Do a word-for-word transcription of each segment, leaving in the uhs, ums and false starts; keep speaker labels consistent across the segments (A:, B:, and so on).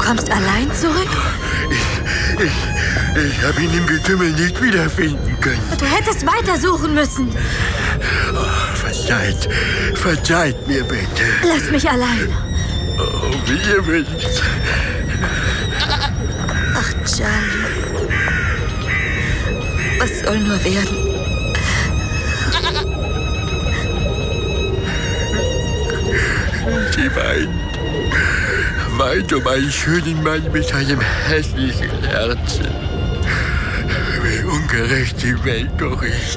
A: kommst allein zurück?
B: Ich, ich, ich habe ihn im Getümmel nicht wiederfinden können.
A: Du hättest weitersuchen müssen.
B: Oh, verzeiht, verzeiht mir bitte.
A: Lass mich allein.
B: Oh, wie ihr wünscht.
A: Ach, Charlie. Was soll nur werden?
B: Sie weint. Weint um einen schönen Mann mit einem hässlichen Herzen. Wie ungerecht die Welt doch ist.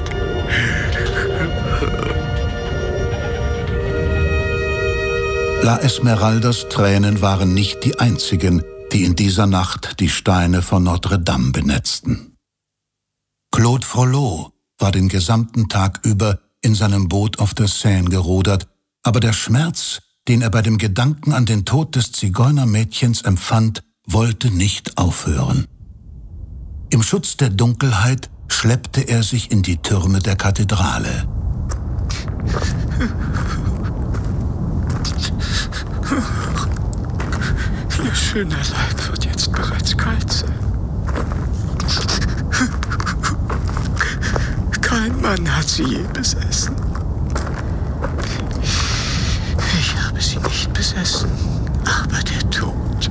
C: La Esmeraldas Tränen waren nicht die einzigen, die in dieser Nacht die Steine von Notre Dame benetzten. Claude Frollo war den gesamten Tag über in seinem Boot auf der Seine gerudert, aber der Schmerz, den er bei dem Gedanken an den Tod des Zigeunermädchens empfand, wollte nicht aufhören. Im Schutz der Dunkelheit schleppte er sich in die Türme der Kathedrale.
B: Ihr schöner Leib wird jetzt bereits kalt sein. Kein Mann hat sie je besessen. Ich habe sie nicht besessen, aber der Tod.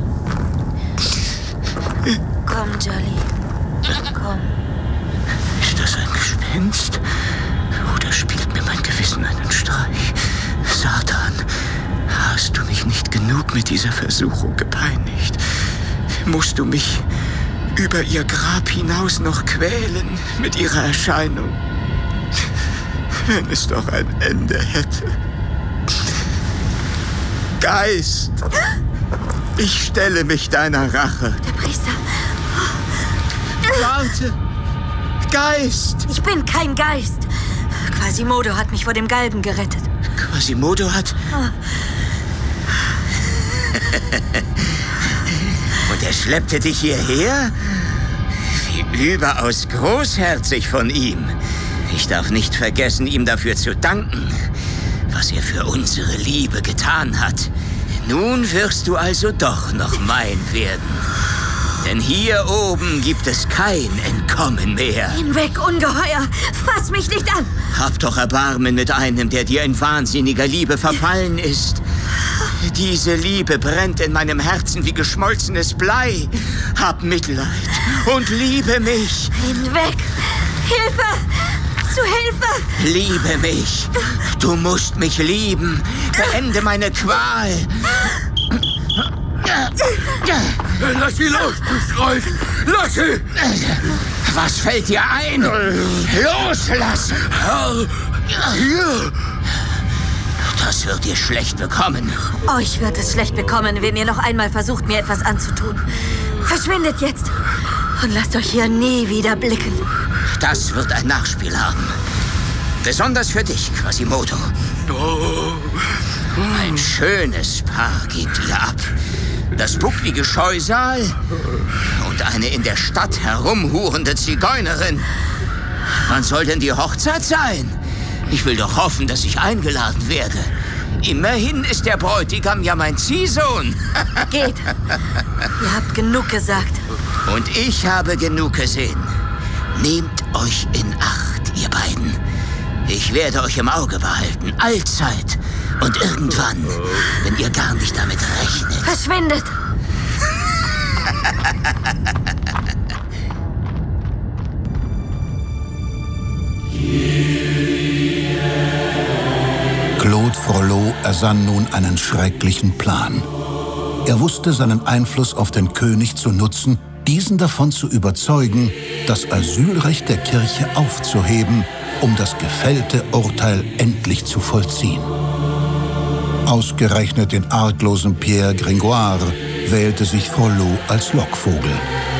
A: Komm, Jolly. Komm.
B: Ist das ein Gespenst? Oder spielt mir mein Gewissen einen Streich? Satan, hast du mich nicht genug mit dieser Versuchung gepeinigt? Musst du mich über ihr Grab hinaus noch quälen mit ihrer Erscheinung? Wenn es doch ein Ende hätte. Geist, ich stelle mich deiner Rache.
A: Der Priester.
B: Warte! Geist!
A: Ich bin kein Geist. Quasimodo hat mich vor dem Galgen gerettet.
B: Quasimodo hat...
A: Oh.
D: Und er schleppte dich hierher? Wie überaus großherzig von ihm. Ich darf nicht vergessen, ihm dafür zu danken, was er für unsere Liebe getan hat. Nun wirst du also doch noch mein werden. Denn hier oben gibt es kein Entkommen mehr.
A: Hinweg, Ungeheuer! Fass mich nicht an!
D: Hab doch Erbarmen mit einem, der dir in wahnsinniger Liebe verfallen ist. Diese Liebe brennt in meinem Herzen wie geschmolzenes Blei. Hab Mitleid und liebe mich.
A: Hinweg! Hilfe! Zu Hilfe!
D: Liebe mich. Du musst mich lieben. Beende meine Qual.
B: Lass sie los, du Strolch! Lass sie!
D: Was fällt dir ein? Loslassen!
B: Herr, hier!
D: Das wird dir schlecht bekommen.
A: Euch wird es schlecht bekommen, wenn ihr noch einmal versucht, mir etwas anzutun. Verschwindet jetzt und lasst euch hier nie wieder blicken.
D: Das wird ein Nachspiel haben. Besonders für dich, Quasimodo.
B: Oh.
D: Ein schönes Paar gebt ihr ab. Das bucklige Scheusal und eine in der Stadt herumhurende Zigeunerin. Wann soll denn die Hochzeit sein? Ich will doch hoffen, dass ich eingeladen werde. Immerhin ist der Bräutigam ja mein Ziehsohn.
A: Geht. Ihr habt genug gesagt.
D: Und ich habe genug gesehen. Nehmt euch in Acht, ihr beiden. Ich werde euch im Auge behalten, allzeit. Und irgendwann, wenn ihr gar nicht damit rechnet.
A: Verschwindet!
C: Claude Frollo ersann nun einen schrecklichen Plan. Er wusste, seinen Einfluss auf den König zu nutzen, diesen davon zu überzeugen, das Asylrecht der Kirche aufzuheben, um das gefällte Urteil endlich zu vollziehen. Ausgerechnet den arglosen Pierre Gringoire wählte sich Frollo als Lockvogel.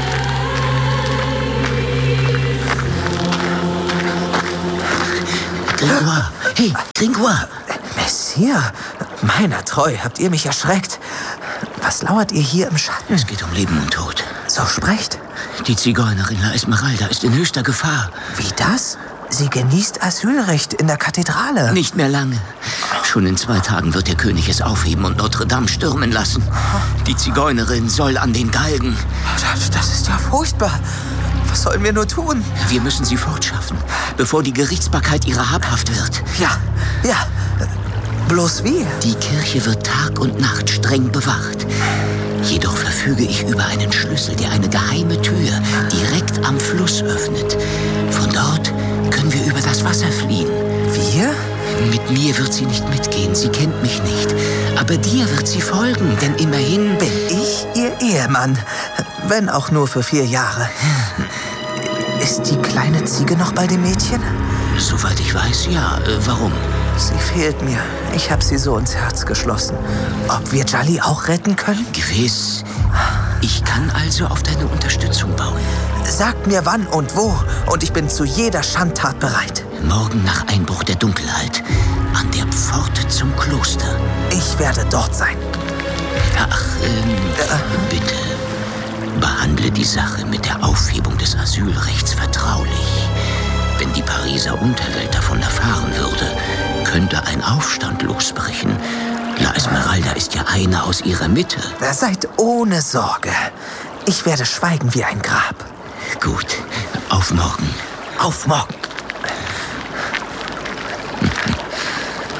D: Gringoire, hey, Gringoire!
E: Messire, meiner treu, habt ihr mich erschreckt. Was lauert ihr hier im Schatten?
D: Es geht um Leben und Tod.
E: So sprecht.
D: Die Zigeunerin La Esmeralda ist in höchster Gefahr.
E: Wie das? Sie genießt Asylrecht in der Kathedrale.
D: Nicht mehr lange. Schon in zwei Tagen wird der König es aufheben und Notre Dame stürmen lassen. Die Zigeunerin soll an den Galgen.
E: Das ist ja furchtbar. Was sollen wir nur tun?
D: Wir müssen sie fortschaffen, bevor die Gerichtsbarkeit ihrer habhaft wird.
E: Ja, ja. Bloß wie?
D: Die Kirche wird Tag und Nacht streng bewacht. Jedoch verfüge ich über einen Schlüssel, der eine geheime Tür direkt am Fluss öffnet. Von dort können wir über das Wasser fliehen.
E: Wir?
D: Mit mir wird sie nicht mitgehen, sie kennt mich nicht. Aber dir wird sie folgen, denn immerhin...
E: Bin ich ihr Ehemann, wenn auch nur für vier Jahre. Ist die kleine Ziege noch bei dem Mädchen?
D: Soweit ich weiß, ja. Äh, warum?
E: Sie fehlt mir. Ich habe sie so ins Herz geschlossen. Ob wir Djali auch retten können?
D: Gewiss. Ich kann also auf deine Unterstützung bauen.
E: Sagt mir wann und wo, und ich bin zu jeder Schandtat bereit.
D: Morgen nach Einbruch der Dunkelheit, an der Pforte zum Kloster.
E: Ich werde dort sein.
D: Ach, ähm, äh. bitte. Behandle die Sache mit der Aufhebung des Asylrechts vertraulich. Wenn die Pariser Unterwelt davon erfahren würde, könnte ein Aufstand losbrechen. La Esmeralda ist ja eine aus ihrer Mitte.
E: Seid ohne Sorge. Ich werde schweigen wie ein Grab.
D: Gut, auf morgen.
E: Auf morgen.